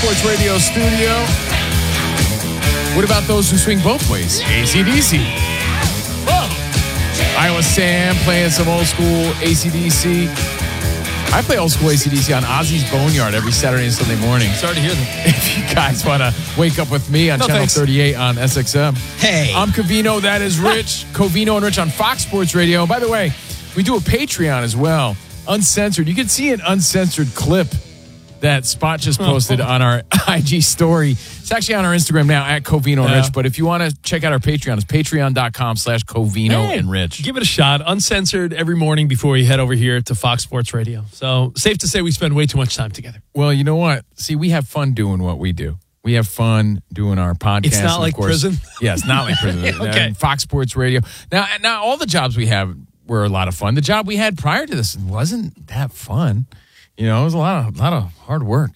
Sports Radio studio. What about those who swing both ways? AC/DC. Whoa. Iowa Sam playing some old school AC/DC. I play old school AC/DC on Ozzy's Boneyard every Saturday and Sunday morning. Sorry to hear that. If you guys want to wake up with me on Channel 38 on SXM. Hey. I'm Covino. That is Rich. Covino and Rich on Fox Sports Radio. And by the way, we do a Patreon as well. Uncensored. You can see an uncensored clip that Spot just posted on our IG story. It's actually on our Instagram now at Covino and Rich. But if you want to check out our Patreon, it's patreon.com/Covino and Rich. Give it a shot. Uncensored every morning before you head over here to Fox Sports Radio. So safe to say we spend way too much time together. Well, you know what? See, we have fun doing what we do. We have fun doing our podcast. It's not like prison? Yeah, it's not like prison. Okay. And Fox Sports Radio. Now, all the jobs we have were a lot of fun. The job we had prior to this wasn't that fun. You know, it was a lot of hard work.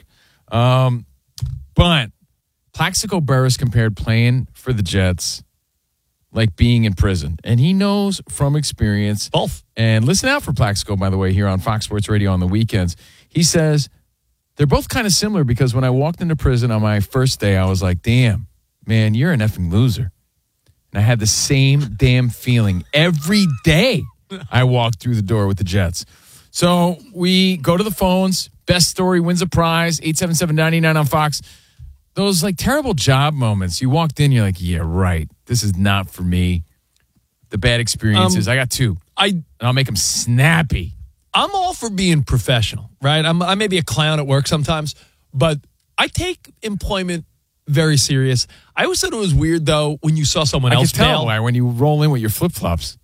But Plaxico Burress compared playing for the Jets like being in prison. And he knows from experience. Both. And listen out for Plaxico, by the way, here on Fox Sports Radio on the weekends. He says they're both kind of similar because when I walked into prison on my first day, I was like, damn, man, you're an effing loser. And I had the same damn feeling every day I walked through the door with the Jets. So we go to the phones. Best story wins a prize. 877-99 on Fox. Those like terrible job moments. You walked in, you're like, yeah, right. This is not for me. The bad experiences. I got two. I'll make them snappy. I'm all for being professional, right? I may be a clown at work sometimes, but I take employment very serious. I always thought it was weird, though, when you saw someone else I can tell why when you roll in with your flip-flops.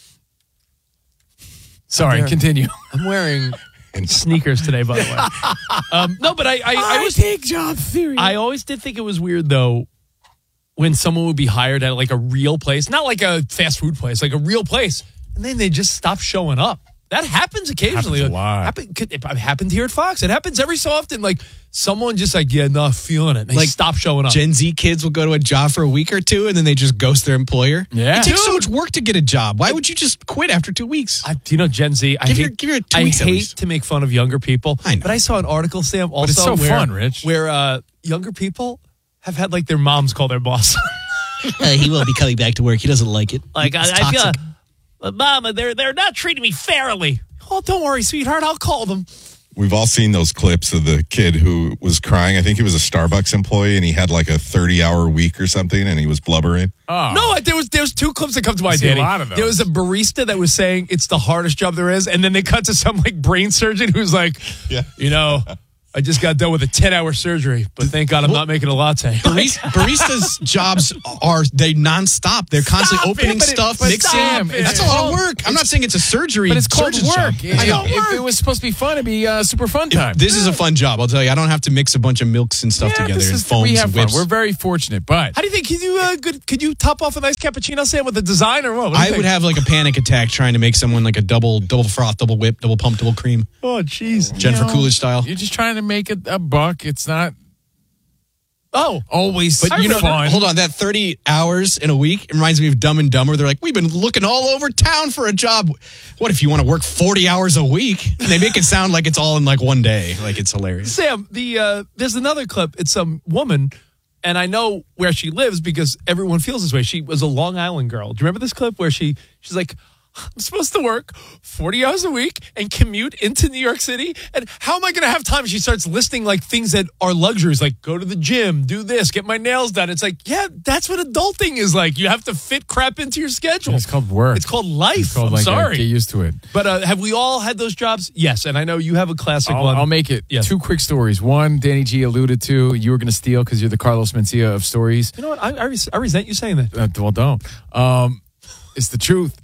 Sorry, continue. I'm wearing sneakers today, by the way. No, but I always take job theory. I always did think it was weird, though, when someone would be hired at like a real place, not like a fast food place, like a real place, and then they just stop showing up. That happens occasionally. Happens a lot. It happened here at Fox. It happens every so often. Like someone just like, yeah, not feeling it. They Like stop showing up. Gen Z kids will go to a job for a week or two and then they just ghost their employer. Yeah. It takes so much work to get a job. Why would you just quit after 2 weeks? You know, Gen Z, I Give hate her 2 weeks at hate least. to make fun of younger people. I know. But I saw an article, Sam, also it's so fun, Rich. where younger people have had like their moms call their boss. He won't be coming back to work. He doesn't like it. Like It's I feel, toxic. Mama, they're not treating me fairly. Oh, don't worry, sweetheart. I'll call them. We've all seen those clips of the kid who was crying. I think he was a Starbucks employee, and he had like a 30-hour week or something, and he was blubbering. Oh. No, there was two clips that come to mind, see a Danny. lot of those. There was a barista that was saying it's the hardest job there is, and then they cut to some like brain surgeon who's like, Yeah. you know, I just got done with a 10-hour surgery, but thank God I'm not making a latte. Baristas' jobs they nonstop. They're constantly opening stuff, mixing. stop it. That's a lot of work. I'm not saying it's a surgery, But it's called surgeon's work. job. I know. If it was supposed to be fun, it'd be super fun time. This is a fun job. I'll tell you. I don't have to mix a bunch of milks and stuff together and foams we have and fun. whips. We're very fortunate, but How do you think? Could you top off a nice cappuccino, Sam, with a design or what? What do you I think? would have like a panic attack trying to make someone like a double froth, double whip, double pump, double cream. Oh, jeez. Jennifer Coolidge style. you're just trying to make it a buck. It's not Oh, always But you know, fun. hold on, that 30 hours in a week it reminds me of Dumb and Dumber. They're like, we've been looking all over town for a job. What if you want to work 40 hours a week? And they make it sound like it's all in like one day. Like it's hilarious. Sam, there's another clip. It's some woman, and I know where she lives because everyone feels this way. She was a Long Island girl. Do you remember this clip where she's like, I'm supposed to work 40 hours a week and commute into New York City? And how am I going to have time? She starts listing like things that are luxuries, like go to the gym, do this, get my nails done. It's like, yeah, that's what adulting is like. You have to fit crap into your schedule. It's called work. It's called life. It's called, I'm like, sorry. get used to it. But have we all had those jobs? Yes. And I know you have a classic one. I'll make it Yes. two quick stories. One, Danny G alluded to, you were going to steal because you're the Carlos Mencia of stories. You know what? I resent you saying that. Well, don't. It's the truth.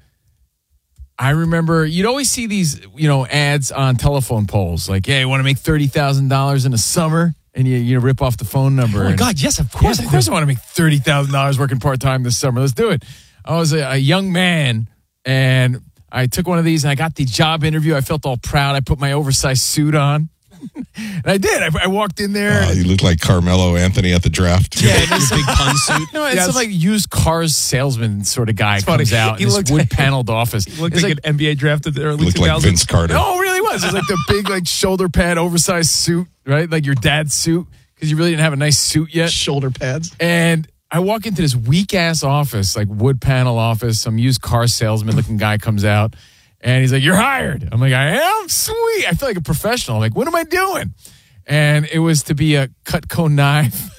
I remember you'd always see these, ads on telephone poles like, "Hey, you want to make $30,000 in a summer?" And you rip off the phone number. Oh my God! Yes, of course. Of course, I want to make $30,000 working part time this summer. Let's do it. I was a young man, and I took one of these, and I got the job interview. I felt all proud. I put my oversized suit on. And I did. I walked in there. You look like Carmelo Anthony at the and draft. this big pun suit. It's some like used cars salesman sort of guy comes out in this wood paneled office. Looked It's like an NBA draft of the early Looked 2000s. like Vince Carter. No, it really was. It was like the big shoulder pad, oversized suit, right? Like your dad's suit. because you really didn't have a nice suit yet. Shoulder pads. And I walk into this weak-ass office, like wood panel office. Some used car salesman-looking guy comes out, and he's like, "You're hired." I'm like, "I am? Sweet." I feel like a professional. I'm like, what am I doing? And it was to be a Cutco knife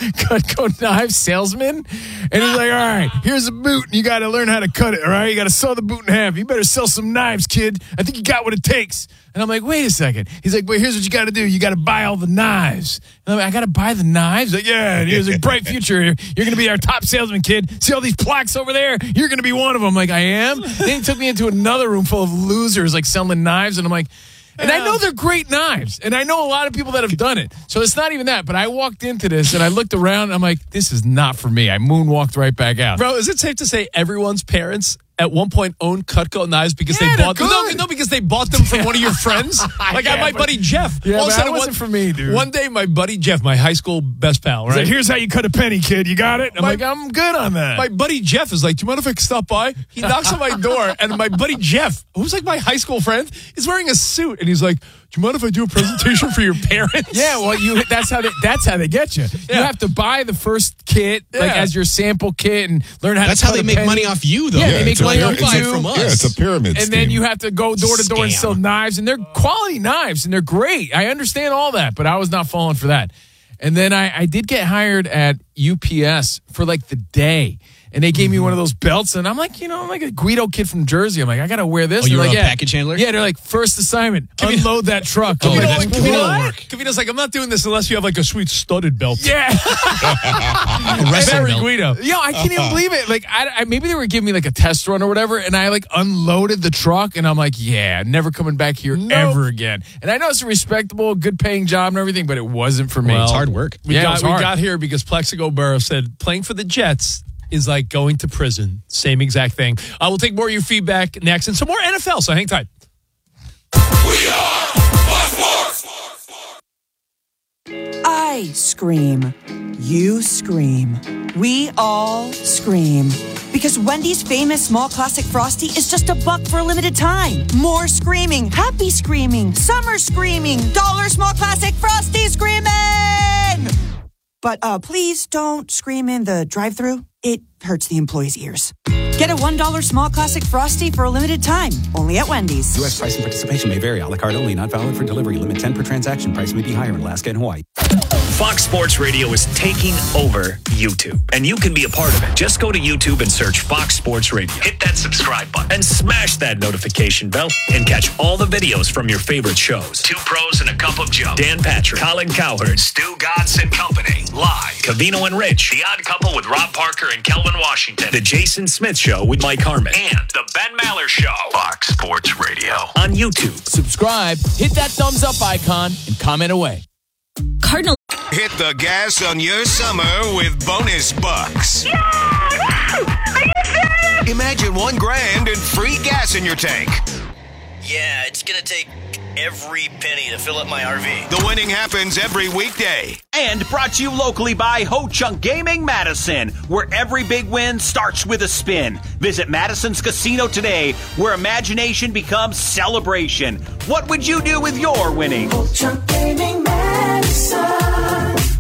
salesman. And he's like, "All right, here's a boot, and you got to learn how to cut it, all right? You got to saw the boot in half. You better sell some knives, kid. I think you got what it takes." And I'm like, "Wait a second." He's like, "But here's what you got to do. You got to buy all the knives." And I'm like, "I got to buy the knives?" Like, "Yeah, and here's a bright future. You're going to be our top salesman, kid. See all these plaques over there? You're going to be one of them." I'm like, "I am?" Then he took me into another room full of losers, like selling knives. And I'm like, and I know they're great knives, and I know a lot of people that have done it. So it's not even that. But I walked into this, and I looked around, and I'm like, this is not for me. I moonwalked right back out. Bro, is it safe to say everyone's parents at one point owned Cutco knives because they bought them? No, because they bought them from one of your friends. Like my buddy Jeff. Yeah, all of a sudden, it wasn't for me, dude. One day, my buddy Jeff, my high school best pal, right? He's like, "Here's how you cut a penny, kid. You got it?" I'm like, "I'm good on that." My buddy Jeff is like, "Do you mind if I stop by?" He knocks on my door, and my buddy Jeff, who's like my high school friend, is wearing a suit, and he's like, "Do you mind if I do a presentation for your parents?" Yeah, well, that's how they get you. Yeah. You have to buy the first kit, like as your sample kit, and learn how. That's to how they make money off you, though. Yeah, they make it's a money off pyramid. you from us. Yeah, it's a pyramid and scheme. then you have to go door to door and Scam. sell knives, and they're quality knives, and they're great. I understand all that, but I was not falling for that. And then I did get hired at UPS for like the day. And they gave me one of those belts, and I'm like, I'm like a Guido kid from Jersey. I'm like, I got to wear this. Oh, you're like, a package handler? Yeah, they're like, first assignment, unload that truck. Oh, I'm like, that's brutal what? work. Kavita's like, "I'm not doing this unless you have like a sweet studded belt." Yeah. Wrestling Very belt. Guido. Yo, I can't even believe it. Like, I maybe they were giving me like a test run or whatever, and I like unloaded the truck, and I'm like, yeah, never coming back here ever again. And I know it's a respectable, good paying job and everything, but it wasn't for me. Well, It's hard work. We Yeah, it was hard. got here because Plexico Burrow said playing for the Jets is like going to prison. Same exact thing. We'll take more of your feedback next and some more NFL, so hang tight. I scream. You scream. We all scream. Because Wendy's famous small classic Frosty is just $1 for a limited time. More screaming, happy screaming, summer screaming, dollar small classic Frosty screaming! But please don't scream in the drive-thru. It hurts the employees' ears. Get a $1 small classic Frosty for a limited time, only at Wendy's. U.S. price and participation may vary. A la carte only. Not valid for delivery. Limit 10 per transaction. Price may be higher in Alaska and Hawaii. Fox Sports Radio is taking over YouTube, and you can be a part of it. Just go to YouTube and search Fox Sports Radio. Hit that subscribe button and smash that notification bell and catch all the videos from your favorite shows. Two Pros and a Cup of Joe, Dan Patrick, Colin Cowherd, Stu Godson Company, live. Cavino and Rich, The Odd Couple with Rob Parker and Kelvin Washington, The Jason Smith Show with Mike Harmon, and The Ben Maller Show. Fox Sports Radio on YouTube. Subscribe, hit that thumbs up icon, and comment away. Cardinal. Hit the gas on your summer with bonus bucks. Yeah! Are you serious? Imagine $1,000 and free gas in your tank. Yeah, it's gonna take every penny to fill up my RV. The winning happens every weekday. And brought to you locally by Ho Chunk Gaming Madison, where every big win starts with a spin. Visit Madison's Casino today, where imagination becomes celebration. What would you do with your winnings? Ho Chunk Gaming Madison.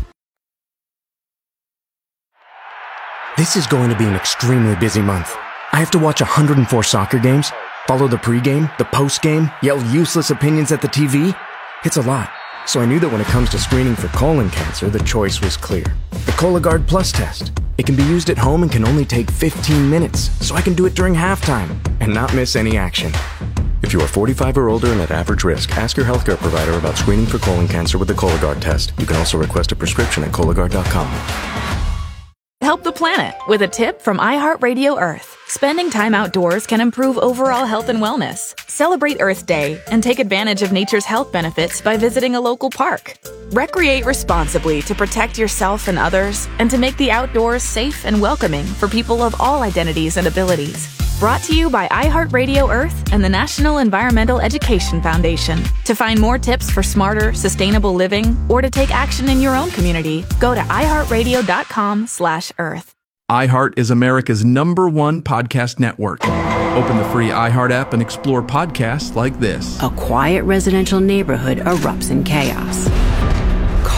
This is going to be an extremely busy month. I have to watch 104 soccer games, follow the pregame, the postgame, yell useless opinions at the TV. It's a lot. So I knew that when it comes to screening for colon cancer, the choice was clear. The Cologuard Plus test. It can be used at home and can only take 15 minutes, so I can do it during halftime and not miss any action. If you are 45 or older and at average risk, ask your healthcare provider about screening for colon cancer with the Cologuard test. You can also request a prescription at Cologuard.com. Help the planet with a tip from iHeartRadio Earth. Spending time outdoors can improve overall health and wellness. Celebrate Earth Day and take advantage of nature's health benefits by visiting a local park. Recreate responsibly to protect yourself and others and to make the outdoors safe and welcoming for people of all identities and abilities. Brought to you by iHeartRadio Earth and the National Environmental Education Foundation. To find more tips for smarter, sustainable living or to take action in your own community, go to iHeartRadio.com/Earth. iHeart is America's #1 podcast network. Open the free iHeart app and explore podcasts like this. A quiet residential neighborhood erupts in chaos.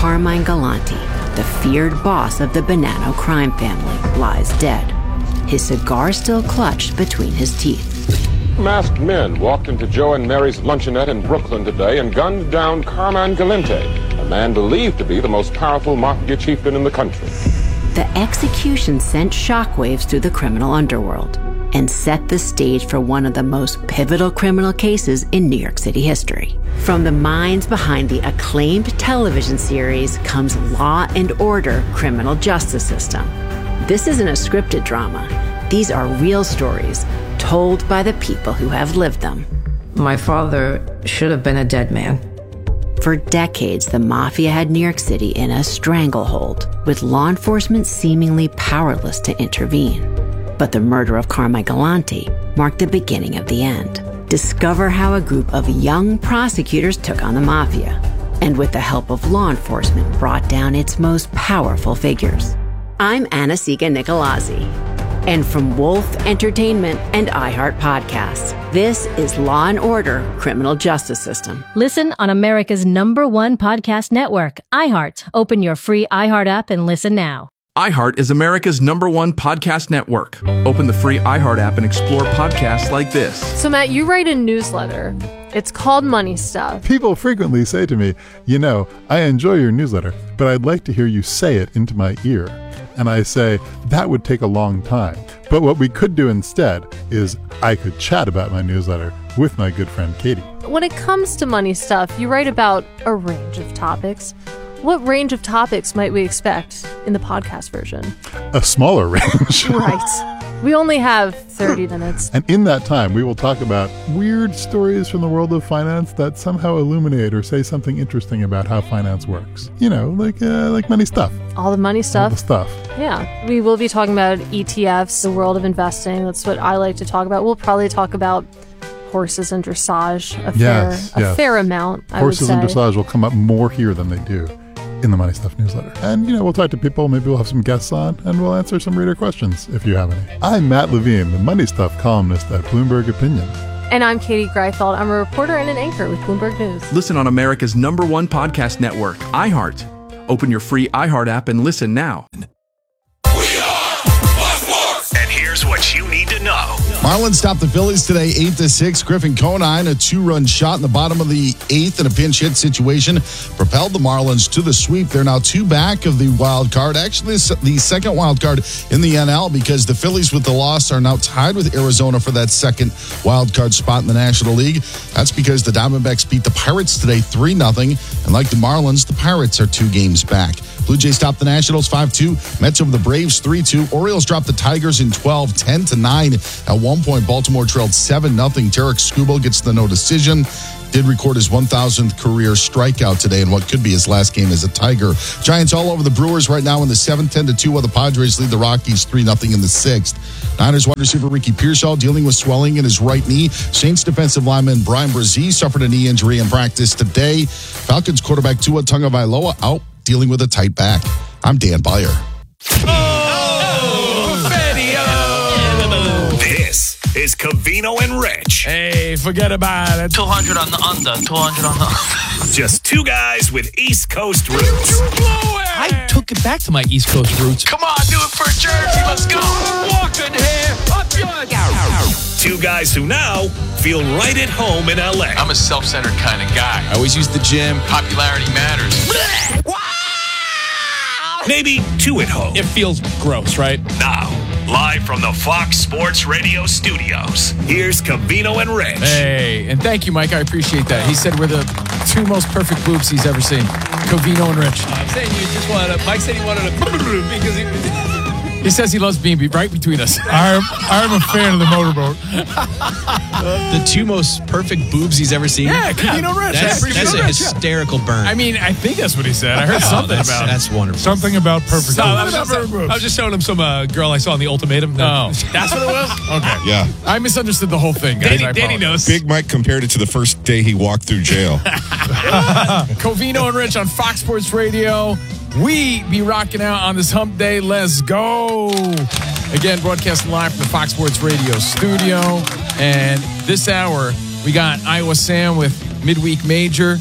Carmine Galante, the feared boss of the Bonanno crime family, lies dead, his cigar still clutched between his teeth. Masked men walked into Joe and Mary's luncheonette in Brooklyn today and gunned down Carmine Galante, a man believed to be the most powerful mafia chieftain in the country. The execution sent shockwaves through the criminal underworld and set the stage for one of the most pivotal criminal cases in New York City history. From the minds behind the acclaimed television series comes Law and Order: Criminal Justice System. This isn't a scripted drama. These are real stories told by the people who have lived them. My father should have been a dead man. For decades, the mafia had New York City in a stranglehold, with law enforcement seemingly powerless to intervene. But the murder of Carmine Galante marked the beginning of the end. Discover how a group of young prosecutors took on the mafia, and with the help of law enforcement, brought down its most powerful figures. I'm Anna-Sigga Nicolazzi, and from Wolf Entertainment and iHeart Podcasts, this is Law and Order: Criminal Justice System. Listen on America's #1 podcast network, iHeart. Open your free iHeart app and listen now. iHeart is America's #1 podcast network. Open the free iHeart app and explore podcasts like this. So, Matt, you write a newsletter. It's called Money Stuff. People frequently say to me, I enjoy your newsletter, but I'd like to hear you say it into my ear. And I say, that would take a long time. But what we could do instead is I could chat about my newsletter with my good friend Katie. When it comes to money stuff, you write about a range of topics. What range of topics might we expect in the podcast version? A smaller range. Right. We only have 30 minutes. And in that time, we will talk about weird stories from the world of finance that somehow illuminate or say something interesting about how finance works. Like money stuff. All the money stuff. All the stuff. Yeah. We will be talking about ETFs, the world of investing. That's what I like to talk about. We'll probably talk about horses and dressage a fair amount, I would say. Horses and dressage will come up more here than they do in the Money Stuff newsletter. And, we'll talk to people, maybe we'll have some guests on, and we'll answer some reader questions if you have any. I'm Matt Levine, the Money Stuff columnist at Bloomberg Opinion. And I'm Katie Greifeld. I'm a reporter and an anchor with Bloomberg News. Listen on America's #1 podcast network, iHeart. Open your free iHeart app and listen now. And here's what you need to know. Marlins stopped the Phillies today 8-6. Griffin Conine, a 2-run shot in the bottom of the 8th in a pinch hit situation, propelled the Marlins to the sweep. They're now 2 back of the wild card. Actually, the second wild card in the NL, because the Phillies with the loss are now tied with Arizona for that second wild card spot in the National League. That's because the Diamondbacks beat the Pirates today 3-0. And like the Marlins, the Pirates are 2 games back. Blue Jays topped the Nationals 5-2. Mets over the Braves 3-2. Orioles dropped the Tigers in 12, 10-9. At one point, Baltimore trailed 7-0. Tarek Skubal gets the no decision. Did record his 1,000th career strikeout today in what could be his last game as a Tiger. Giants all over the Brewers right now in the 7th, 10-2, while the Padres lead the Rockies 3-0 in the 6th. Niners wide receiver Ricky Pearsall dealing with swelling in his right knee. Saints defensive lineman Brian Brzee suffered a knee injury in practice today. Falcons quarterback Tua Tagovailoa out, dealing with a tight back. I'm Dan Beyer. This is Covino and Rich. Hey, forget about it. 200 on the under. 200 on the under. Just 2 guys with East Coast roots. I took it back to my East Coast roots. Come on, do it for Jersey. Let's go. Walking here. Up yours. 2 guys who now feel right at home in LA. I'm a self-centered kind of guy. I always use the gym. Popularity matters. Maybe 2 at home. It feels gross, right? Now, live from the Fox Sports Radio studios, here's Covino and Rich. Hey, and thank you, Mike. I appreciate that. He said we're the 2 most perfect boobs he's ever seen. Covino and Rich. I'm saying you just wanted to, Mike said he wanted to because he says he loves being right between us. I'm a fan of the motorboat. The 2 most perfect boobs he's ever seen? Yeah, Covino Rich. That's a hysterical burn. I mean, I think that's what he said. I heard something about it. That's wonderful. Something about perfect boobs. I was just showing him some girl I saw in The Ultimatum. No. That's what it was? Okay. Yeah. I misunderstood the whole thing, guys. Danny knows. Big Mike compared it to the first day he walked through jail. Covino and Rich on Fox Sports Radio. We be rocking out on this hump day. Let's go. Again, broadcasting live from the Fox Sports Radio studio. And this hour, we got Iowa Sam with Midweek Major.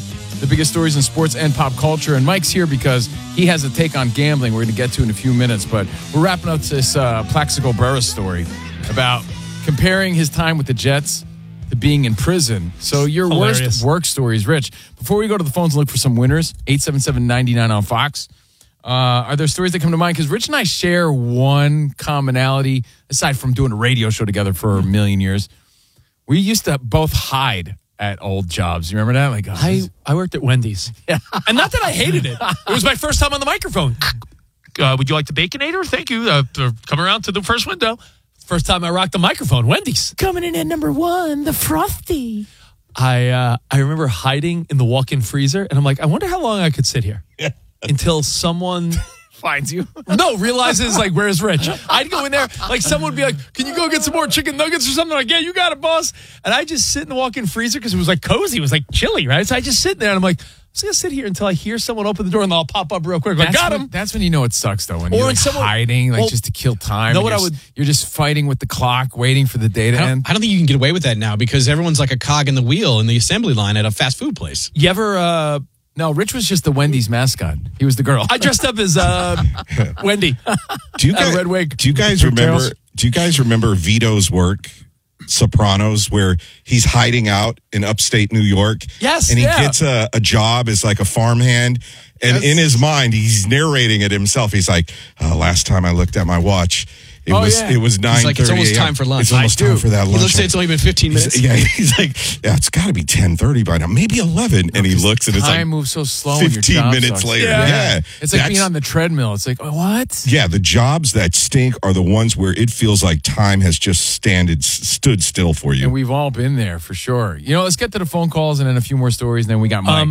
the biggest stories in sports and pop culture. And Mike's here because he has a take on gambling we're going to get to in a few minutes. But we're wrapping up this Plaxico Burress story about comparing his time with the Jets to being in prison. So your worst work stories, Rich. Before we go to the phones and look for some winners, 877-99 on Fox. Are there stories that come to mind? Because Rich and I share one commonality, aside from doing a radio show together for a million years. We used to both hide at old jobs. You remember that? Like, I worked at Wendy's. Yeah. And not that I hated it. It was my first time on the microphone. Would you like the Baconator? Thank you for coming around to the first window. First time I rocked the microphone, Wendy's. Coming in at number 1, the Frosty. I remember hiding in the walk-in freezer, and I'm like, I wonder how long I could sit here. Yeah. Until someone finds you. No, realizes, like, where's Rich? I'd go in there, like, someone would be like, can you go get some more chicken nuggets or something? I'm like, yeah, you got it, boss. And I just sit in the walk-in freezer because it was, like, cozy. It was, like, chilly, right? So I just sit there, and I'm like, I'm just going to sit here until I hear someone open the door, and then I'll pop up real quick. Like, got him. That's when you know it sucks, though, when you're like hiding, like, just to kill time. You're just fighting with the clock, waiting for the day to end. I don't think you can get away with that now because everyone's like a cog in the wheel in the assembly line at a fast food place. You ever... No, Rich was just the Wendy's mascot. He was the girl. I dressed up as Wendy. Do you guys, red wig. Do you guys remember Vito's work, Sopranos, where he's hiding out in upstate New York? Yes, and he gets a job as like a farmhand, and in his mind he's narrating it himself. He's like, last time I looked at my watch, it was 9:30. Like, it's almost time for lunch. It's almost time for that lunch. He looks like it's only been 15 minutes. He's like, it's got to be 10:30 by now, maybe 11. And he looks and it's like time moves so slow. 15 minutes later. Yeah. It's like being on the treadmill. It's like, what? Yeah, the jobs that stink are the ones where it feels like time has just stood still for you. And we've all been there for sure. You know, let's get to the phone calls and then a few more stories, and then we got Mike.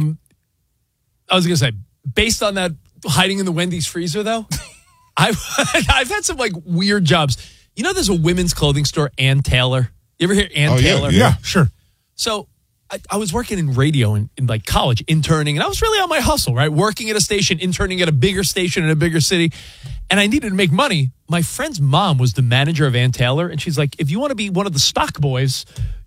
I was going to say, based on that hiding in the Wendy's freezer, though, I've had some like weird jobs. You know, there's a women's clothing store, Ann Taylor. You ever hear Ann Taylor? Yeah, sure. So I was working in radio in like college, interning, and I was really on my hustle, right? Working at a station, interning at a bigger station in a bigger city, and I needed to make money. My friend's mom was the manager of Ann Taylor, and she's like, if you want to be one of the stock boys,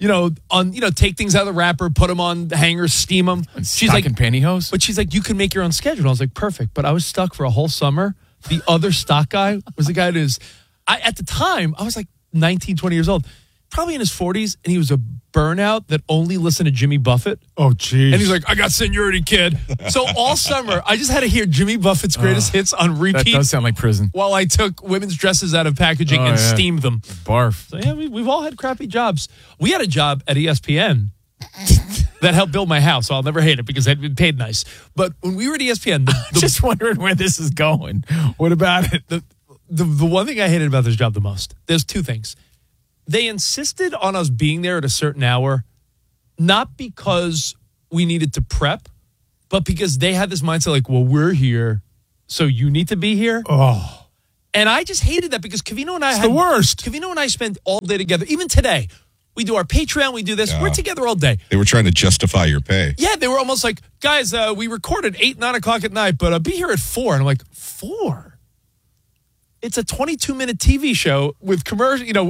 take things out of the wrapper, put them on the hangers, steam them. She's like, in pantyhose? But she's like, you can make your own schedule. And I was like, perfect. But I was stuck for a whole summer. The other stock guy was the guy at the time, I was like 19, 20 years old, probably in his 40s, and he was a burnout that only listened to Jimmy Buffett. Oh, geez. And he's like, I got seniority, kid. So all summer, I just had to hear Jimmy Buffett's greatest hits on repeat. That does sound like prison. While I took women's dresses out of packaging and steamed them. Barf. So yeah, we've all had crappy jobs. We had a job at ESPN that helped build my house, so I'll never hate it because it paid nice. But when we were at ESPN... just wondering where this is going. What about it? The one thing I hated about this job the most, there's two things. They insisted on us being there at a certain hour, not because we needed to prep, but because they had this mindset like, well, we're here, so you need to be here. Oh. And I just hated that because Covino and I the worst. Covino and I spend all day together. Even today, we do our Patreon, we do this. Yeah. We're together all day. They were trying to justify your pay. Yeah, they were almost like, guys, we recorded 8, 9 o'clock at night, but be here at 4. And I'm like, 4? It's a 22-minute TV show with commercial,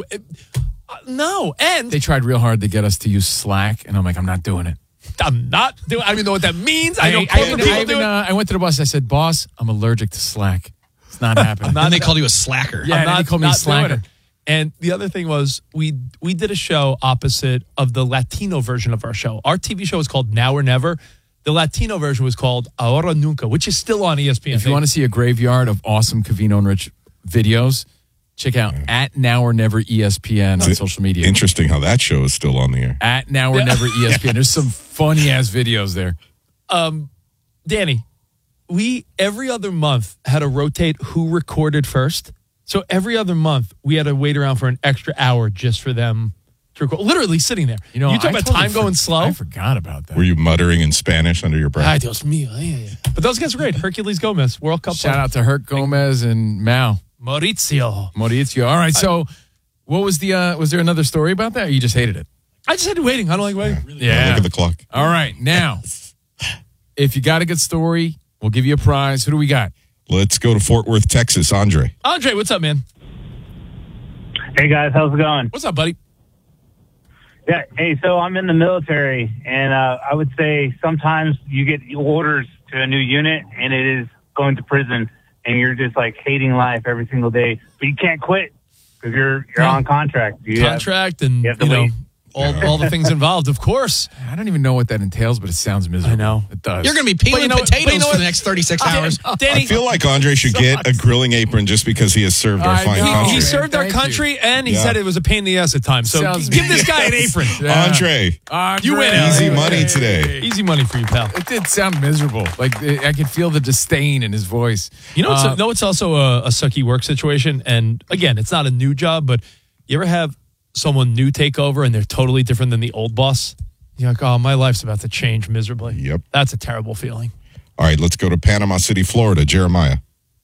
no. And they tried real hard to get us to use Slack, and I'm like, I'm not doing it. I'm not doing it. I don't even know what that means. I went to the boss. I said, boss, I'm allergic to Slack. It's not happening. And they called you a slacker. Yeah, they called me a slacker. And the other thing was we did a show opposite of the Latino version of our show. Our TV show is called Now or Never. The Latino version was called Ahora Nunca, which is still on ESPN. If you want to see a graveyard of awesome Covino and Rich videos, check out at Now or Never ESPN on social media. Interesting how that show is still on the air. At Now or Never ESPN. There's some funny ass videos there. Danny, we every other month had to rotate who recorded first. So every other month we had to wait around for an extra hour just for them to record. Literally sitting there. You talk about time going slow. I forgot about that. Were you muttering in Spanish under your breath? Ay, Dios mío. But those guys were great. Hercules Gomez, World Cup. Shout out to Herc Gomez and Mao. Mauricio. All right. So what was was there another story about that, or you just hated it? I just hated waiting. I don't like waiting. Yeah. Look at the clock. All right. Now, if you got a good story, we'll give you a prize. Who do we got? Let's go to Fort Worth, Texas. Andre, what's up, man? Hey, guys. How's it going? What's up, buddy? Yeah. Hey, so I'm in the military, and I would say sometimes you get orders to a new unit, and it is going to prison, and you're just like hating life every single day, but you can't quit because you're on contract. You have to wait. All the things involved, of course. I don't even know what that entails, but it sounds miserable. I know. It does. You're going to be peeling potatoes for the next 36 hours. Danny, I feel like Andre should get a grilling apron just because he has served our fine country. He served our country, and he said it was a pain in the ass at times. So give this guy an apron. Andre, you win. Easy money today. Easy money for you, pal. It did sound miserable. Like I could feel the disdain in his voice. You know, it's also a sucky work situation. And again, it's not a new job, but you ever have someone new take over and they're totally different than the old boss? You're like, oh, my life's about to change miserably. Yep. That's a terrible feeling. All right, let's go to Panama City, Florida. Jeremiah.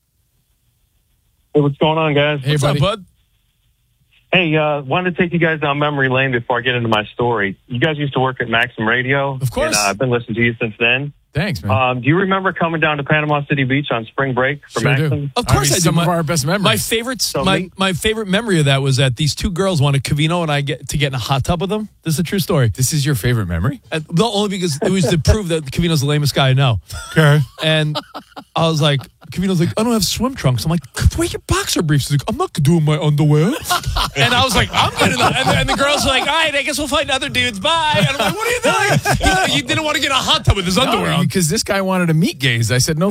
Hey, what's going on, guys? Hey, what's up, bud? Hey, wanted to take you guys down memory lane before I get into my story. You guys used to work at Maxim Radio. Of course. And I've been listening to you since then. Thanks, man. Do you remember coming down to Panama City Beach on spring break for Maxim? Of course I do. Some of our best memories. My favorite memory of that was that these two girls wanted Covino and I get in a hot tub with them. This is a true story. This is your favorite memory? Only because it was to prove that Covino's the lamest guy I know. Okay. And I was like, Covino's like, I don't have swim trunks. I'm like, wear your boxer briefs. He's like, I'm not doing my underwear. And I was like, I'm good enough. And the girls were like, all right, I guess we'll find other dudes. Bye. And I'm like, what are you doing? He didn't want to get in a hot tub with his underwear on. Because this guy wanted to meet gays. I said, no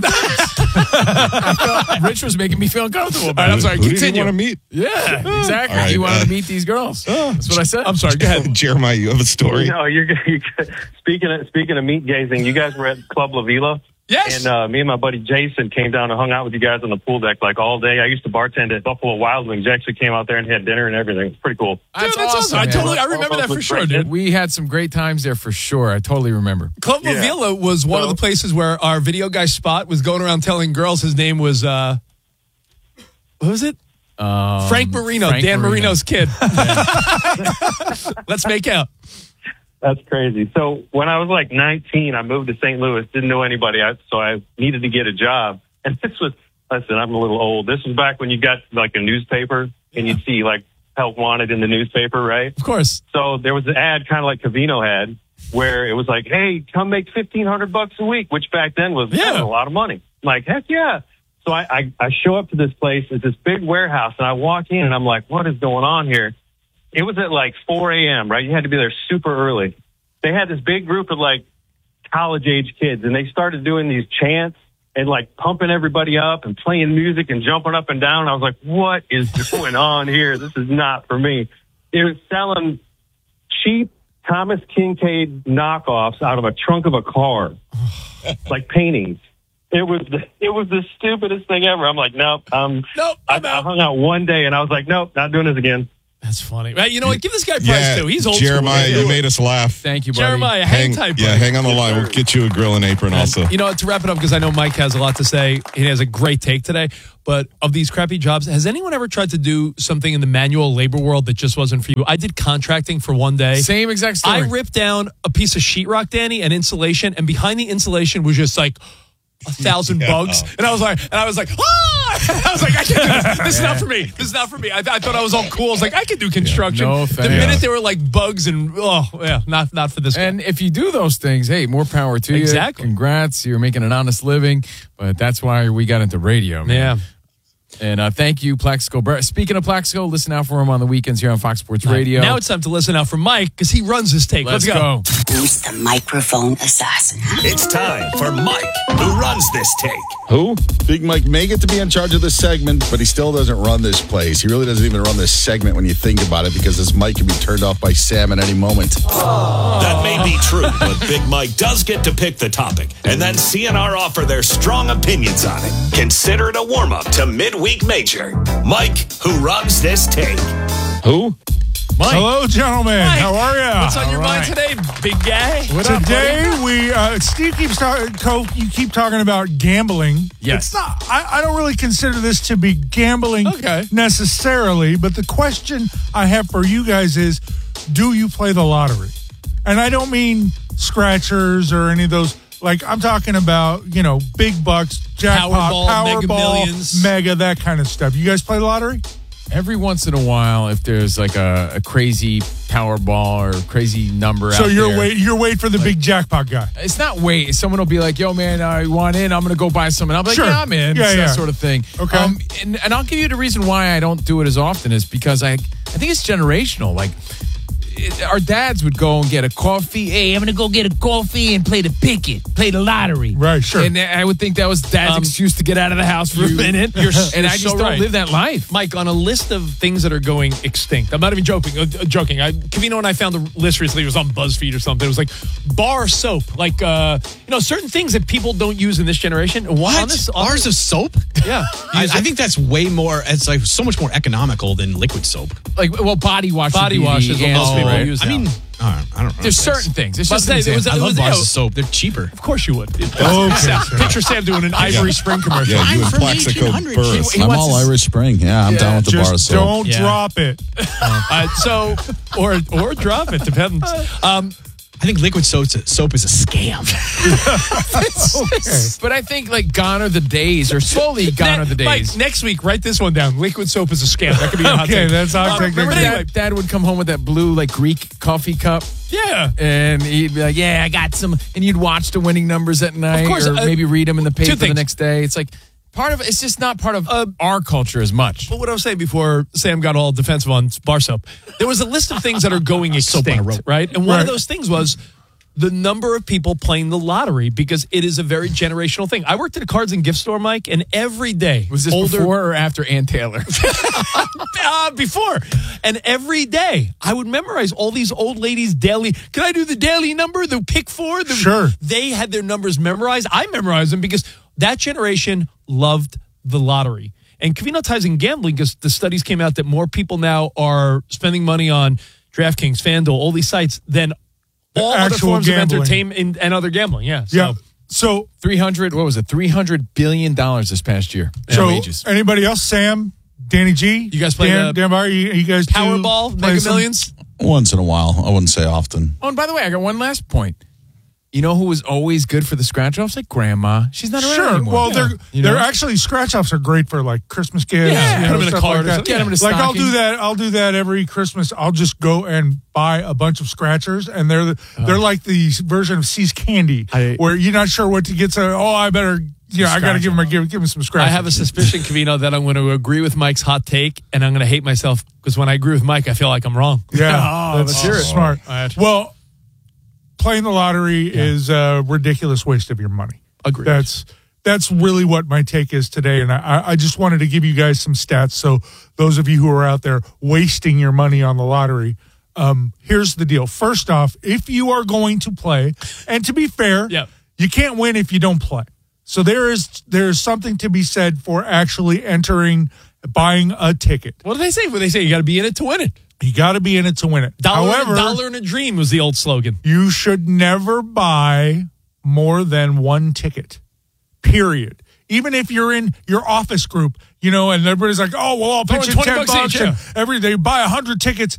thanks. Rich was making me feel uncomfortable about it. I'm sorry, Who continue. did you want to meet? Yeah, exactly. All right, he wanted to meet these girls. That's what I said. I'm sorry, go ahead. Jeremiah, you have a story? No, you're speaking of meat gazing, you guys were at Club La Vila. Yes. And me and my buddy Jason came down and hung out with you guys on the pool deck like all day. I used to bartend at Buffalo Wild Wings. You actually came out there and had dinner and everything. It's pretty cool. Dude, that's awesome. I remember that for sure, dude. We had some great times there for sure. I totally remember. Club La Vila was one of the places where our video guy Spot was going around telling girls his name was, what was it? Frank Marino, Dan Marino's kid. Let's make out. That's crazy. So when I was like 19, I moved to St. Louis, didn't know anybody, so I needed to get a job. And this was, listen, I'm a little old. This was back when you got like a newspaper and you'd see like help wanted in the newspaper, right? Of course. So there was an ad kind of like Covino had where it was like, hey, come make $1,500 a week, which back then was a lot of money. I'm like, heck yeah. So I show up to this place. It's this big warehouse and I walk in and I'm like, what is going on here? It was at like 4 a.m., right? You had to be there super early. They had this big group of like college-age kids, and they started doing these chants and like pumping everybody up and playing music and jumping up and down. I was like, what is going on here? This is not for me. It was selling cheap Thomas Kincaid knockoffs out of a trunk of a car, like paintings. It was the stupidest thing ever. I'm like, nope. I hung out one day, and I was like, nope, not doing this again. That's funny. You know what? Give this guy prize, too. He's old Jeremiah, school. you made us laugh. Thank you, buddy. Jeremiah, hang tight, buddy. Yeah, hang on the line. We'll get you a grill and apron also. You know what? To wrap it up, because I know Mike has a lot to say. He has a great take today. But of these crappy jobs, has anyone ever tried to do something in the manual labor world that just wasn't for you? I did contracting for one day. Same exact story. I ripped down a piece of sheetrock, Danny, and insulation, and behind the insulation was just like 1,000 bugs. And I was like, ah! I was like, I can't do this. This is not for me. This is not for me. I thought I was all cool. I was like, I could do construction. No the minute they were like bugs and, not for this guy. And if you do those things, hey, more power to you. Exactly. Congrats. You're making an honest living. But that's why we got into radio, man. Yeah. And thank you, Plaxico. Speaking of Plaxico, listen out for him on the weekends here on Fox Sports Radio. Now it's time to listen out for Mike because he runs his take. Let's go. Who's the microphone assassin? It's time for Mike, who runs this take. Who? Big Mike may get to be in charge of this segment, but he still doesn't run this place. He really doesn't even run this segment when you think about it, because this mic can be turned off by Sam at any moment. That may be true, but Big Mike does get to pick the topic, and then CNR offer their strong opinions on it. Consider it a warm-up to Midweek Major. Mike, who runs this take. Who? Mike. Hello, gentlemen. Mike. How are you? What's on your mind today, big guy? Today, Steve keeps talking. You keep talking about gambling. Yes. It's not. I don't really consider this to be gambling necessarily, but the question I have for you guys is, do you play the lottery? And I don't mean scratchers or any of those. Like, I'm talking about, big bucks, jackpot, Powerball, Mega Powerball, Millions. Mega, that kind of stuff. You guys play the lottery? Every once in a while, if there's like a crazy Powerball or crazy number so out there. you're waiting for the big jackpot guy. It's not wait. Someone will be like, yo, man, you want in? I'm going to go buy some. And I'll be like, Sure. yeah, I'm in. Yeah, It's yeah. that sort of thing. Okay. And I'll give you the reason why I don't do it as often is because I think it's generational. Like, our dads would go and get a coffee. Hey, I'm going to go get a coffee and play the lottery. Right, sure. And I would think that was dad's excuse to get out of the house for a minute. You're and I just so don't right. live that life. Mike, on a list of things that are going extinct, I'm not even joking. Cavino and I found a list recently. It was on BuzzFeed or something. It was like bar soap, like certain things that people don't use in this generation. What? Bars of soap? Yeah, I think that's way more. It's like so much more economical than liquid soap. Like, well, body wash. Body wash is what most people use. I mean, I don't know. There's certain things. It's But just say, an there was- example. I love bars of soap. They're cheaper. Of course you would. Okay, Picture Sam doing an Ivory Spring commercial. Yeah, you and from Plaxico 1800. Burst. He I'm wants all his- Irish Spring. Yeah, I'm down with the bar of Just soap. don't Yeah. drop it. Or drop it, depends. I think liquid soap is a scam. But I think like gone are the days, or slowly gone are the days. Mike, next week, write this one down. Liquid soap is a scam. That could be a hot Okay, take. that's hot take. Remember Anyway. Dad would come home with that blue like Greek coffee cup, Yeah. and he'd be like, "Yeah, I got some," and you'd watch the winning numbers at night, course, or maybe read them in the paper the things. next day. It's like part of it's just not part of our culture as much. But what I was saying before Sam got all defensive on bar soap, there was a list of things that are going extinct, right? And one of those things was the number of people playing the lottery, because it is a very generational thing. I worked at a cards and gift store, Mike, and every day Was this before or after Ann Taylor? before. And every day I would memorize all these old ladies' daily. Can I do the daily number? The pick four? Sure. They had their numbers memorized. I memorized them because that generation loved the lottery. And Covino ties in gambling because the studies came out that more people now are spending money on DraftKings, FanDuel, all these sites than all other Actual forms gambling. of entertainment and other gambling. Yeah. So. Yeah. So $300 billion this past year in wages. Anybody else? Sam, Danny G, You guys play Dan Bar, you guys do Powerball, play Mega some- Millions. Once in a while. I wouldn't say often. Oh, and by the way, I got one last point. You know who was always good for the scratch offs? Like Grandma. She's not around Sure. anymore. Well, You they're know? actually scratch offs are great for like Christmas gifts. Yeah, you put know, 'em in a stuff card like or that. something. Get 'em in a Like I'll stocking. do that. I'll do that every Christmas. I'll just go and buy a bunch of scratchers, and they're like the version of See's Candy, where you're not sure what to get. So I better. Yeah, I got to give him some I scratchers. have a suspicion, Covino, that I'm going to agree with Mike's hot take, and I'm going to hate myself because when I agree with Mike, I feel like I'm wrong. Yeah, let's hear it. Smart. All right. Well, playing the lottery is a ridiculous waste of your money. Agreed. That's really what my take is today, and I just wanted to give you guys some stats. So those of you who are out there wasting your money on the lottery, here's the deal. First off, if you are going to play, and to be fair, you can't win if you don't play. So there is something to be said for actually buying a ticket. What do they say? You got to be in it to win it. You got to be in it to win it. Dollar and a dream was the old slogan. You should never buy more than one ticket, period. Even if you're in your office group, and everybody's like, oh, well, I'll pitch in 20 $10 bucks each, and they buy 100 tickets.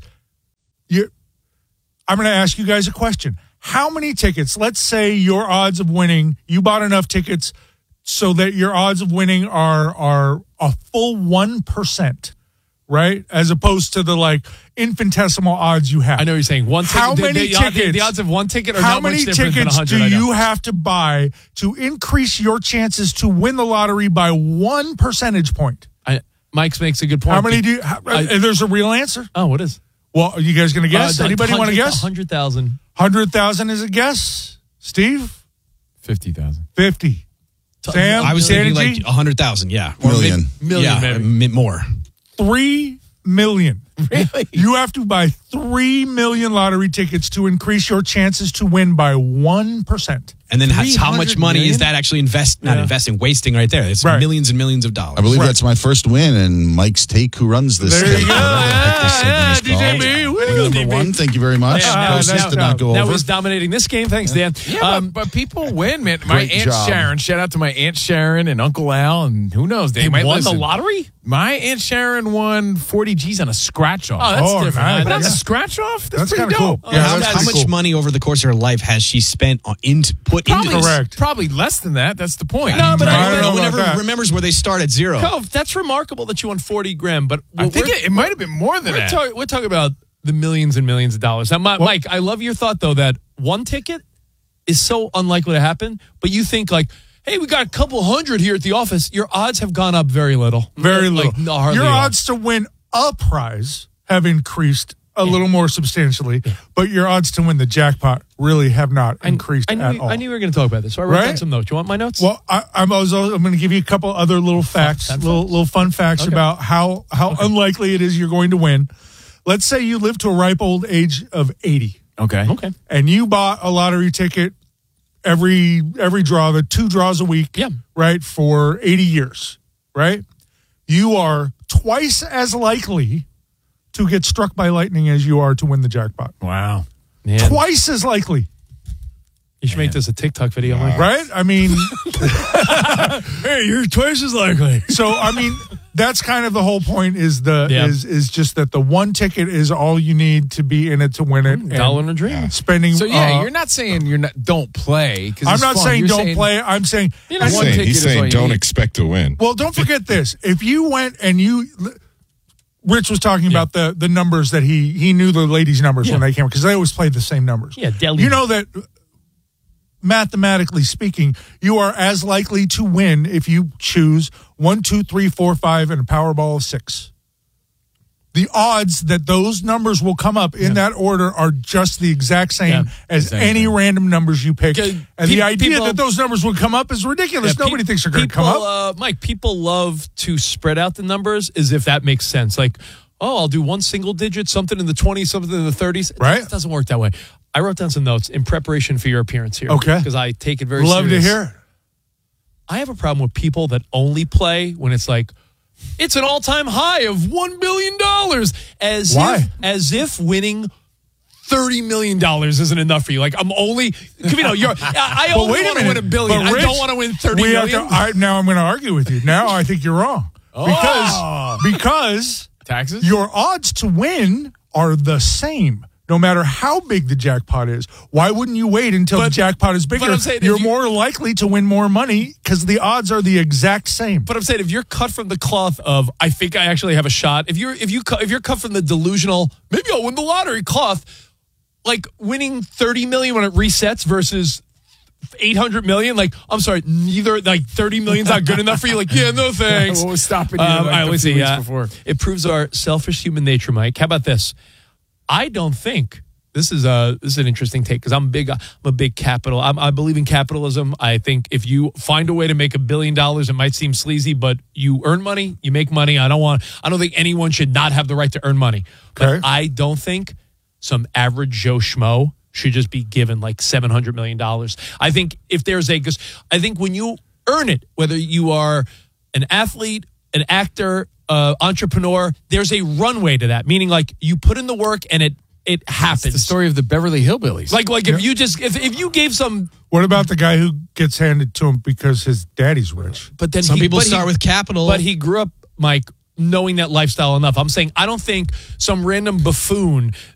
I'm going to ask you guys a question. How many tickets, let's say your odds of winning, you bought enough tickets so that your odds of winning are a full 1%, right? As opposed to the infinitesimal odds you have. I know you're saying one ticket. How many tickets? The odds of one ticket are how not much many different than tickets 100. do I know. you have to buy to increase your chances to win the lottery by 1 percentage point? Mike's makes a good point. How many do you? And there's a real answer. Oh, what is? Well, are you guys going to guess? Anybody want to guess? 100,000. 100,000 is a guess. Steve? 50,000. 50. Sam? I was Danny thinking G? 100,000. Yeah, Million. More. 3 million. Really? You have to buy 3 million lottery tickets to increase your chances to win by 1%. And then how much money million? is that actually wasting right there? It's millions and millions of dollars. I believe that's my first win, and Mike's take, who runs this. There you take, go. DJ B. Number one, thank you very much. Process did not go That over. was dominating this game. Thanks, Dan. Yeah, but people win, man. My Great Aunt job. Sharon, shout out to my Aunt Sharon and Uncle Al, and who knows, they They might won listen. the lottery? My Aunt Sharon won 40 G's on a scratch scratch off. Oh, that's different. nice. That's a Yeah. scratch off. That's That's pretty kinda cool. dope. Yeah, how that's much cool. money over the course of her life has she spent into Correct. Probably less than that. That's the point. No, but I don't know No one about ever that. remembers where they start at zero. Cove, that's remarkable that you won 40 grand, but I think it might have been more than that. we're talking about the millions and millions of dollars. Now, Mike, I love your thought, though, that one ticket is so unlikely to happen, but you think like, hey, we got a couple hundred here at the office. Your odds have gone up very little. Very little. Like, hardly Your at all. odds to win a prize have increased a little more substantially, but your odds to win the jackpot really have not increased I knew, at all. I knew we were going to talk about this, so I wrote down Right? some notes. You want my notes? Well, I'm going to give you a couple other little facts, little fun facts about how unlikely it is you're going to win. Let's say you live to a ripe old age of 80. Okay. And you bought a lottery ticket every draw, the 2 draws a week, right, for 80 years, right? You are twice as likely to get struck by lightning as you are to win the jackpot. Wow. Man. Twice as likely. You should make this a TikTok video, Mike. Right? I mean, hey, you're twice as likely. So, I mean, that's kind of the whole point is is just that the one ticket is all you need to be in it to win it. Dollar and a dream. Spending. So you're not saying don't play. 'Cause I'm it's not fun. saying You're don't saying, play. I'm saying He's saying don't expect to win. Well, don't forget this. If you went and Rich was talking about the numbers that he knew the ladies' numbers when they came because they always played the same numbers. Yeah, Delhi. You know that mathematically speaking, you are as likely to win if you choose 1, 2, 3, 4, 5, and a Powerball of 6. The odds that those numbers will come up in that order are just the exact same as any random numbers you pick. And the idea that those numbers would come up is ridiculous. Nobody thinks they're going to come up. Mike, people love to spread out the numbers as if that makes sense. Like, oh, I'll do one single digit, something in the 20s, something in the 30s. Right. It doesn't work that way. I wrote down some notes in preparation for your appearance here. Okay. Because I take it very Love serious. to hear it. I have a problem with people that only play when it's like, it's an all-time high of $1 billion. As if winning $30 million isn't enough for you. Like, I'm only, I only want to win $1 billion. I don't want to win $30 million. Now I'm going to argue with you. Now I think you're wrong. Because taxes, your odds to win are the same. No matter how big the jackpot is, why wouldn't you wait until the jackpot is bigger? You're more likely to win more money because the odds are the exact same. But I'm saying if you're cut from the cloth of I think I actually have a shot, if you're cut from the delusional maybe I'll win the lottery cloth, like winning 30 million when it resets versus 800 million, like I'm sorry, neither like 30 million's not good enough for you. Like, yeah, no thanks. What was stopping you? Let's see. Before. It proves our selfish human nature, Mike. How about this? I don't think this is an interesting take because I'm a big capital. I believe in capitalism. I think if you find a way to make $1 billion, it might seem sleazy, but you earn money, you make money. I don't think anyone should not have the right to earn money. But I don't think some average Joe Schmo should just be given like $700 million. I think I think when you earn it, whether you are an athlete, an actor, entrepreneur, there's a runway to that, meaning like you put in the work and it happens. It's the story of the Beverly Hillbillies. Like if you gave some. What about the guy who gets handed to him because his daddy's rich? But then some people start with capital. But he grew up, Mike, knowing that lifestyle enough. I'm saying I don't think some random buffoon